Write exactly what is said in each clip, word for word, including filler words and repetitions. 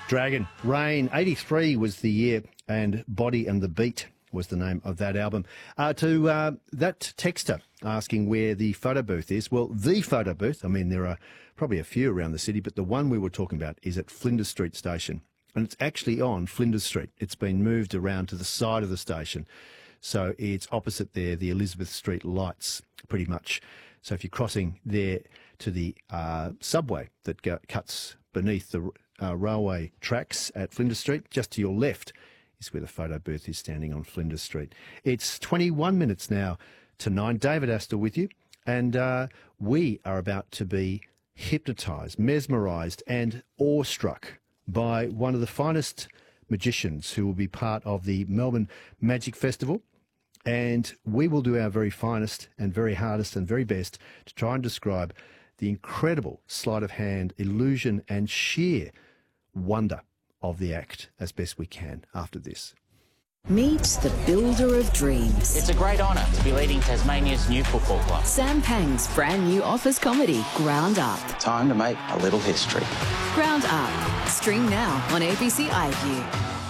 Dragon. Rain. eighty-three was the year, and Body and the Beat was the name of that album. Uh, to uh, that texter asking where the photo booth is, well, the photo booth, I mean, there are probably a few around the city, but the one we were talking about is at Flinders Street Station. And it's actually on Flinders Street. It's been moved around to the side of the station. So it's opposite there, the Elizabeth Street lights, pretty much. So if you're crossing there to the uh, subway that go, cuts beneath the uh, railway tracks at Flinders Street, just to your left is where the photo booth is standing on Flinders Street. It's twenty-one minutes now to nine. David Astor with you. And uh, we are about to be hypnotised, mesmerised and awestruck by one of the finest magicians who will be part of the Melbourne Magic Festival. And we will do our very finest and very hardest and very best to try and describe the incredible sleight of hand, illusion and sheer wonder of the act as best we can after this. Meet the builder of dreams. It's a great honour to be leading Tasmania's new football club. Sam Pang's brand new office comedy, Ground Up. Time to make a little history. Ground Up. Stream now on A B C iView.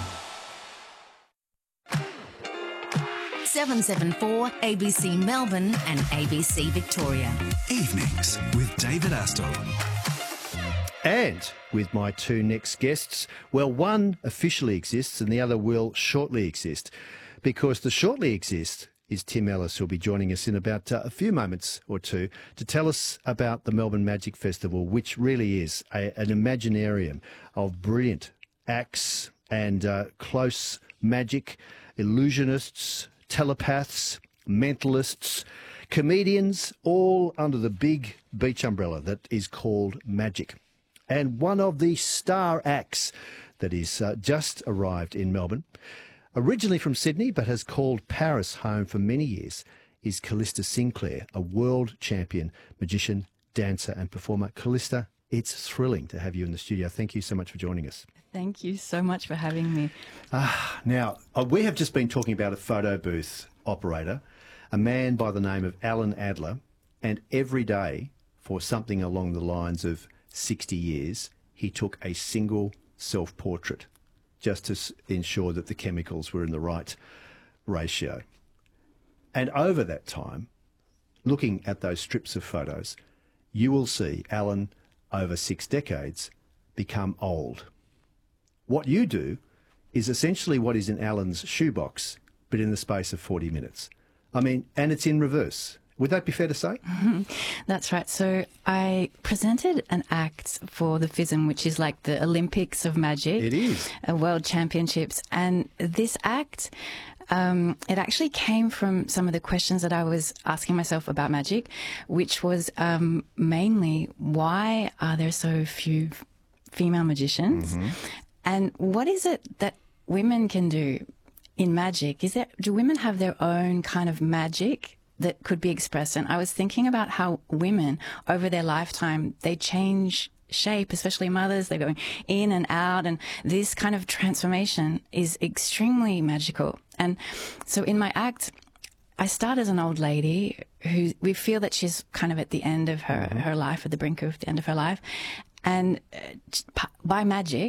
seven seven four A B C Melbourne and A B C Victoria. Evenings with David Astor. And with my two next guests, well, one officially exists and the other will shortly exist, because the shortly exist is Tim Ellis, who'll be joining us in about uh, a few moments or two to tell us about the Melbourne Magic Festival, which really is a, an imaginarium of brilliant acts and uh, close magic, illusionists, telepaths, mentalists, comedians, all under the big beach umbrella that is called magic. And one of the star acts that is uh, just arrived in Melbourne, originally from Sydney but has called Paris home for many years, is Callista Sinclair, a world champion magician, dancer and performer. Callista, it's thrilling to have you in the studio. Thank you so much for joining us. Thank you so much for having me. Ah, now, uh, we have just been talking about a photo booth operator, a man by the name of Alan Adler, and every day for something along the lines of sixty years, he took a single self-portrait just to s- ensure that the chemicals were in the right ratio. And over that time, looking at those strips of photos, you will see Alan, over six decades, become old. What you do is essentially what is in Alan's shoebox, but in the space of forty minutes. I mean, and it's in reverse. Would that be fair to say? Mm-hmm. That's right. So I presented an act for the F I S M, which is like the Olympics of magic. It is. Uh, World Championships. And this act, um, it actually came from some of the questions that I was asking myself about magic, which was um, mainly, why are there so few female magicians? Mm-hmm. And what is it that women can do in magic? Is that, do women have their own kind of magic that could be expressed? And I was thinking about how women over their lifetime, they change shape, especially mothers, they're going in and out, and this kind of transformation is extremely magical. And so in my act, I start as an old lady who we feel that she's kind of at the end of her, her life, at the brink of the end of her life. And uh, by magic,